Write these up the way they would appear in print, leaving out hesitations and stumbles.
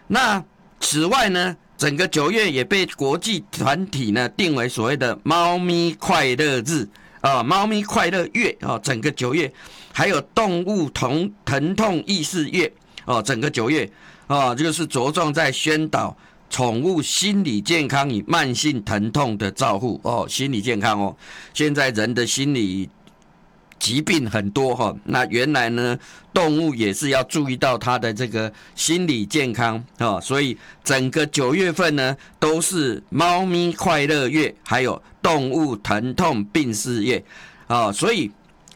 那此外呢，整个9月也被国际团体呢定为所谓的猫咪快乐日猫咪快乐月整个9月，还有动物疼痛意识月整个9月就是着重在宣导宠物心理健康与慢性疼痛的照护心理健康现在人的心理疾病很多那原来呢，动物也是要注意到它的这个心理健康所以整个9月份呢，都是猫咪快乐月，还有动物疼痛病逝月所以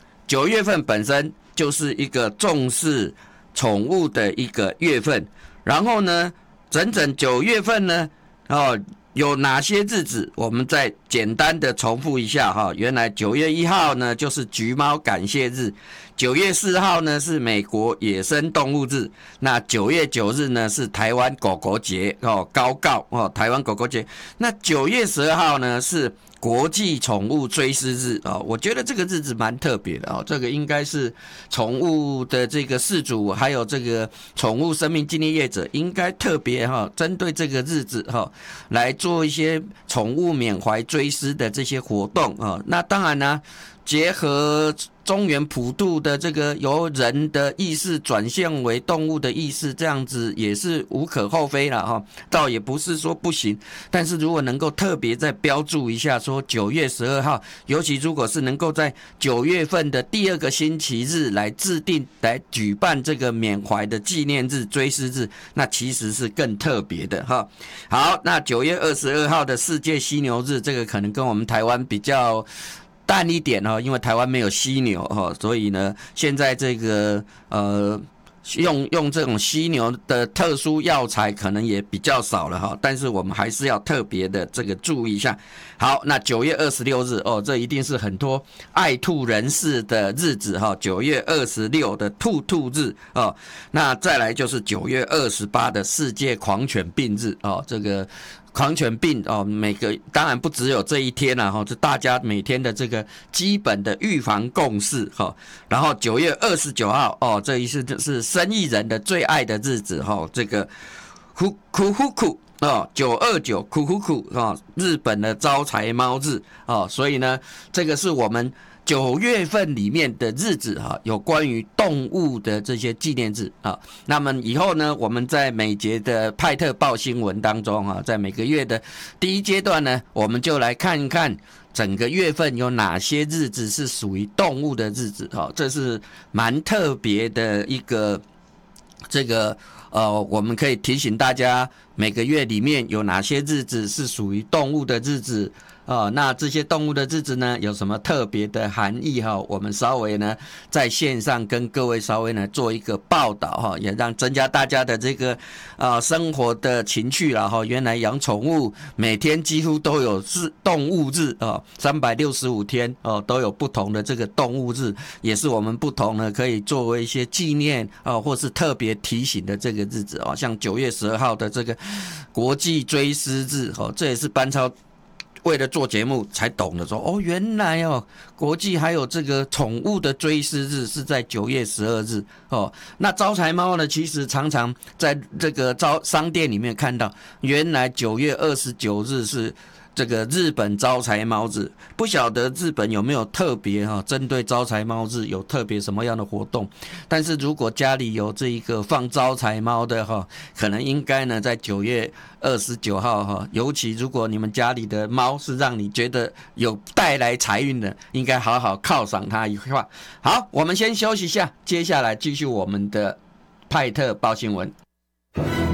9月份本身就是一个重视宠物的一个月份。然后呢，整整9月份呢有哪些日子？我们再简单的重复一下原来9月1号呢就是橘猫感谢日，9月4号呢是美国野生动物日，那9月9日呢是台湾狗狗节高告台湾狗狗节，那9月12号呢是国际宠物追思日我觉得这个日子蛮特别的这个应该是宠物的这个饲主还有这个宠物生命经历业者应该特别针对这个日子来做一些宠物缅怀追思的这些活动那当然呢，结合中原普渡的这个由人的意识转向为动物的意识，这样子也是无可厚非啦倒也不是说不行，但是如果能够特别再标注一下说9月12号，尤其如果是能够在9月份的第2个星期日来制定来举办这个缅怀的纪念日追思日，那其实是更特别的好，那9月22号的世界犀牛日，这个可能跟我们台湾比较淡一点因为台湾没有犀牛所以呢，现在这个用这种犀牛的特殊药材可能也比较少了但是我们还是要特别的这个注意一下。好，那9月26日这一定是很多爱兔人士的日子9月26的兔日那再来就是9月28的世界狂犬病日这个狂犬病每个当然不只有这一天啦这大家每天的这个基本的预防共识然后9月29号这一次就是生意人的最爱的日子这个库库库929库库库日本的招财猫日所以呢，这个是我们9月份里面的日子有关于动物的这些纪念日那么以后呢，我们在每节的派特报新闻当中在每个月的第一阶段呢，我们就来看一看整个月份有哪些日子是属于动物的日子这是蛮特别的一个这个我们可以提醒大家每个月里面有哪些日子是属于动物的日子那这些动物的日子呢有什么特别的含义我们稍微呢在线上跟各位稍微呢做一个报道也让增加大家的这个生活的情趣啦原来养宠物每天几乎都有动物日365天都有不同的这个动物日，也是我们不同的可以作为一些纪念或是特别提醒的这个日子像9月12号的这个国际追思日这也是班超为了做节目才懂得说原来国际还有这个宠物的追思日是在9月12日那招财猫呢，其实常常在这个商店里面看到，原来9月29日是这个日本招财猫日，不晓得日本有没有特别针对招财猫日有特别什么样的活动，但是如果家里有这一个放招财猫的可能应该呢在9月29号尤其如果你们家里的猫是让你觉得有带来财运的，应该好好犒赏它一话。好，我们先休息一下，接下来继续我们的派特报新闻。